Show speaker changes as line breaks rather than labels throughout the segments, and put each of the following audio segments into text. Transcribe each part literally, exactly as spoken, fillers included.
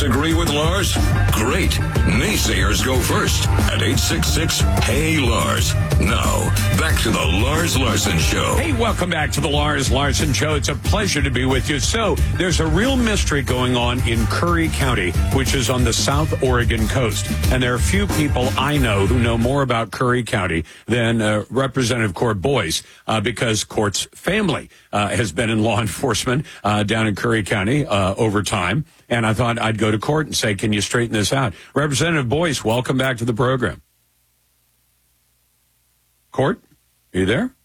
Disagree with Lars? Great. Naysayers go first at eight six six, Hey Lars. Now, back to the Lars Larson Show.
Hey, welcome back to the Lars Larson Show. It's a pleasure to be with you. So, there's a real mystery going on in Curry County, which is on the South Oregon coast. And there are a few people I know who know more about Curry County than uh, Representative Court Boyce, uh, because Court's family uh, has been in law enforcement uh, down in Curry County uh, over time. And I thought I'd go to Court and say, can you straighten this out? Representative Boyce, welcome back to the program. Court, are you there?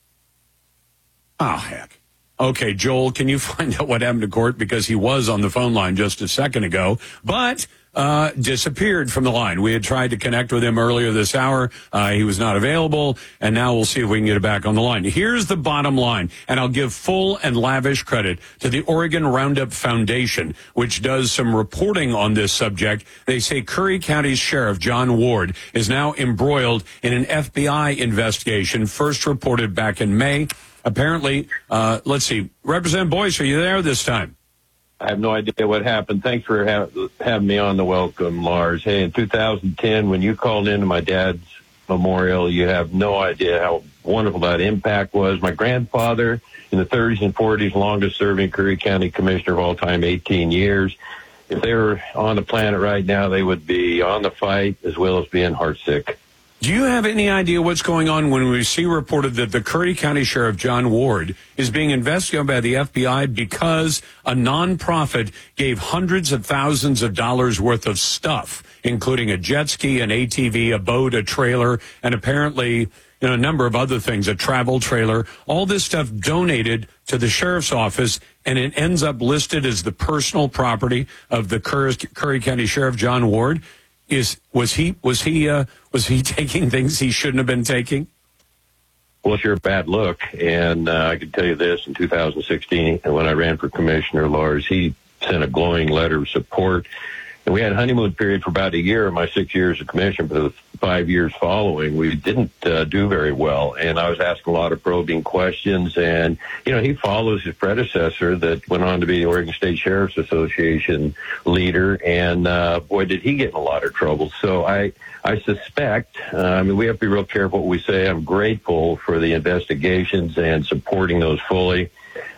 Oh, heck. Okay, Joel, can you find out what happened to Court? Because he was on the phone line just a second ago, but uh, disappeared from the line. We had tried to connect with him earlier this hour. Uh, he was not available, and now we'll see if we can get it back on the line. Here's the bottom line, and I'll give full and lavish credit to the Oregon Roundup Foundation, which does some reporting on this subject. They say Curry County's Sheriff John Ward is now embroiled in an F B I investigation, first reported back in May. Apparently, uh, let's see, Representative Boyce, are you there this time?
I have no idea what happened. Thanks for ha- having me on the welcome, Lars. Hey, in two thousand ten, when you called into my dad's memorial, you have no idea how wonderful that impact was. My grandfather, in the thirties and forties, longest-serving Curry County Commissioner of all time, eighteen years. If they were on the planet right now, they would be on the fight as well as being heartsick.
Do you have any idea what's going on when we see reported that the Curry County Sheriff John Ward is being investigated by the F B I because a nonprofit gave hundreds of thousands of dollars worth of stuff, including a jet ski, an A T V, a boat, a trailer, and apparently, you know, a number of other things, a travel trailer, all this stuff donated to the sheriff's office, and it ends up listed as the personal property of the Curry, Curry County Sheriff John Ward? Is was he was he uh, was he taking things he shouldn't have been taking?
Well, it's your bad look, and uh, I can tell you this: in two thousand sixteen, when I ran for commissioner, Lars, he sent a glowing letter of support. And we had a honeymoon period for about a year in my six years of commissioner, but the five years following, we didn't uh, do very well. And I was asking a lot of probing questions. And, you know, he follows his predecessor that went on to be the Oregon State Sheriff's Association leader. And, uh, boy, did he get in a lot of trouble. So I, I suspect, uh, I mean, we have to be real careful what we say. I'm grateful for the investigations and supporting those fully.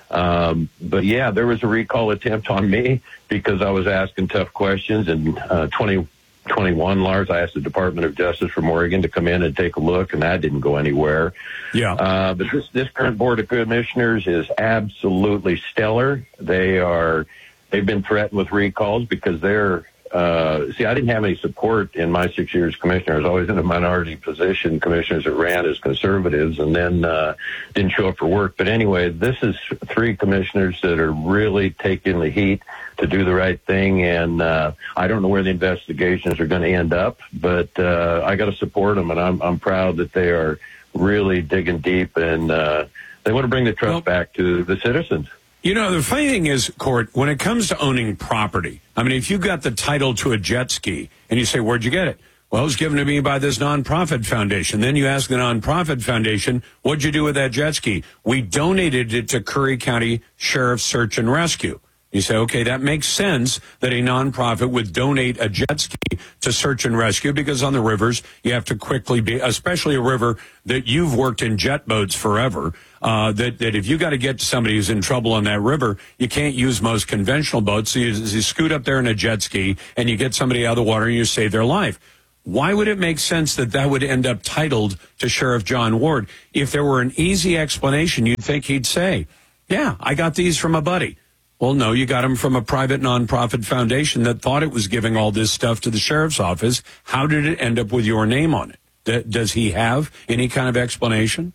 Um, but yeah, there was a recall attempt on me because I was asking tough questions. In uh, twenty twenty-one, Lars, I asked the Department of Justice from Oregon to come in and take a look, and that didn't go anywhere.
Yeah.
Uh, but this, this current Board of Commissioners is absolutely stellar. They are, they've been threatened with recalls because they're, Uh, see, I didn't have any support in my six years as commissioner. I was always in a minority position, commissioners that ran as conservatives and then uh, didn't show up for work. But anyway, this is three commissioners that are really taking the heat to do the right thing. And uh, I don't know where the investigations are going to end up, but uh, I got to support them. And I'm, I'm proud that they are really digging deep and uh, they want to bring the trust well, back to the citizens.
You know, the funny thing is, Court, when it comes to owning property, I mean, if you got the title to a jet ski and you say, where'd you get it? Well, it was given to me by this nonprofit foundation. Then you ask the nonprofit foundation, what'd you do with that jet ski? We donated it to Curry County Sheriff's Search and Rescue. You say, okay, that makes sense that a nonprofit would donate a jet ski to search and rescue because on the rivers, you have to quickly be, especially a river that you've worked in jet boats forever, uh, that, that if you got to get to somebody who's in trouble on that river, you can't use most conventional boats. So you, you scoot up there in a jet ski and you get somebody out of the water and you save their life. Why would it make sense that that would end up titled to Sheriff John Ward? If there were an easy explanation, you'd think he'd say, yeah, I got these from a buddy. Well, no, you got them from a private nonprofit foundation that thought it was giving all this stuff to the sheriff's office. How did it end up with your name on it? D- does he have any kind of explanation?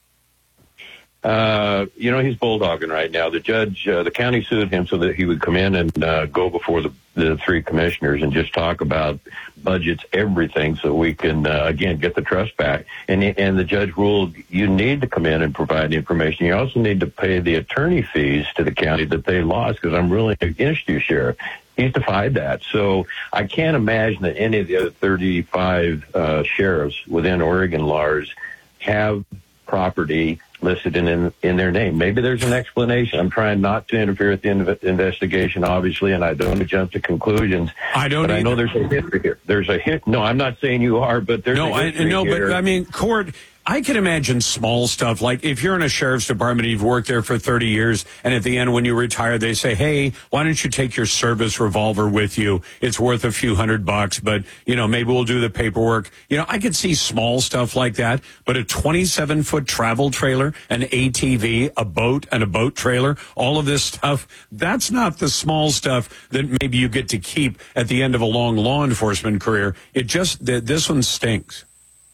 Uh, you know, he's bulldogging right now. The judge, uh, the county sued him so that he would come in and uh, go before the, the three commissioners and just talk about budgets, everything, so we can, uh, again, get the trust back. And, and the judge ruled you need to come in and provide information. You also need to pay the attorney fees to the county that they lost because I'm ruling against you, Sheriff. He's defied that. So I can't imagine that any of the other thirty-five uh, sheriffs within Oregon, Lars, have property listed in, in in their name. Maybe there's an explanation. I'm trying not to interfere with the inv- investigation, obviously, and I don't want to jump to conclusions.
I don't.
But
either.
I know there's a history here. There's a hit. No, I'm not saying you are, but there's
no,
a history
I, no,
here.
but I mean, Court. I can imagine small stuff like if you're in a sheriff's department, you've worked there for thirty years, and at the end when you retire, they say, hey, why don't you take your service revolver with you? It's worth a few hundred bucks, but, you know, maybe we'll do the paperwork. You know, I could see small stuff like that, but a twenty-seven foot travel trailer, an A T V, a boat, and a boat trailer, all of this stuff, that's not the small stuff that maybe you get to keep at the end of a long law enforcement career. It just, this one stinks.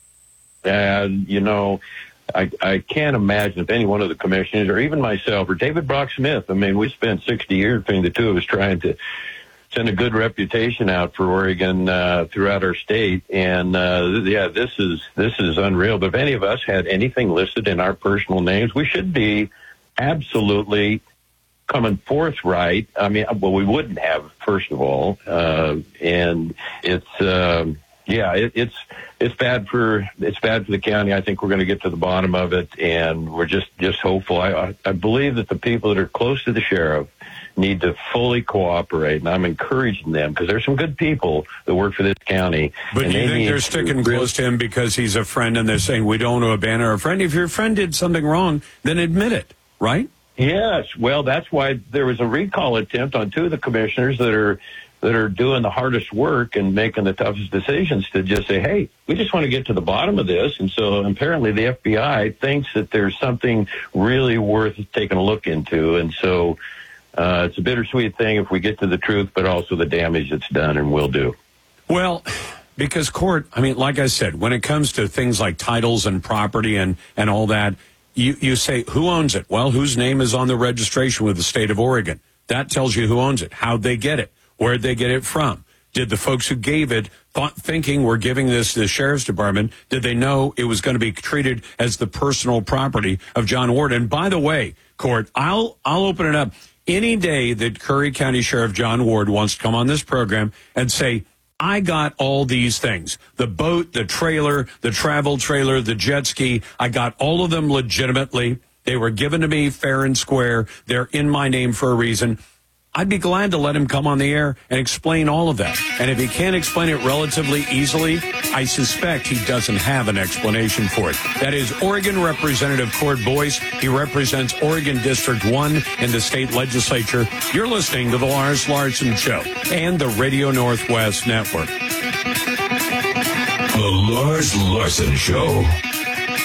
And, you know, I, I can't imagine if any one of the commissioners or even myself or David Brock Smith, I mean, we spent sixty years between the two of us trying to send a good reputation out for Oregon uh, throughout our state. And, uh, yeah, this is this is unreal. But if any of us had anything listed in our personal names, we should be absolutely coming forthright. I mean, well, we wouldn't have, first of all. Uh, and it's... Uh, Yeah, it, it's it's bad for it's bad for the county. I think we're going to get to the bottom of it, and we're just, just hopeful. I, I believe that the people that are close to the sheriff need to fully cooperate, and I'm encouraging them because there's some good people that work for this county.
But you think they're sticking close to him because he's a friend, and they're saying we don't want to abandon our friend? If your friend did something wrong, then admit it, right?
Yes. Well, that's why there was a recall attempt on two of the commissioners that are. that are doing the hardest work and making the toughest decisions to just say, hey, we just want to get to the bottom of this. And so apparently the F B I thinks that there's something really worth taking a look into. And so uh, it's a bittersweet thing if we get to the truth, but also the damage that's done and will do.
Well, because Court, I mean, like I said, when it comes to things like titles and property and, and all that, you, you say, who owns it? Well, whose name is on the registration with the state of Oregon? That tells you who owns it. How'd they get it? Where'd they get it from? Did the folks who gave it, thought, thinking we're giving this to the sheriff's department, did they know it was going to be treated as the personal property of John Ward? And by the way, Court, I'll I'll open it up. Any day that Curry County Sheriff John Ward wants to come on this program and say, I got all these things, the boat, the trailer, the travel trailer, the jet ski, I got all of them legitimately. They were given to me fair and square. They're in my name for a reason. I'd be glad to let him come on the air and explain all of that. And if he can't explain it relatively easily, I suspect he doesn't have an explanation for it. That is Oregon Representative Court Boyce. He represents Oregon District one in the state legislature. You're listening to The Lars Larson Show and the Radio Northwest Network.
The Lars Larson Show.